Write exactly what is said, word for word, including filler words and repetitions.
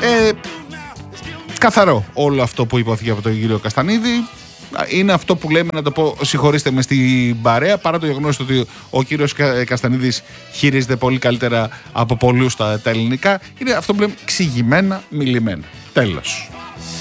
Ε, καθαρό όλο αυτό που υπόθηκε από τον κύριο Καστανίδη. Είναι αυτό που λέμε, να το πω, συγχωρήστε με, στην παρέα, παρά το γεγονός ότι ο κύριος Καστανίδης χειρίζεται πολύ καλύτερα από πολλούς τα, τα ελληνικά. Είναι αυτό που λέμε ξηγημένα, μιλημένα. Τέλος.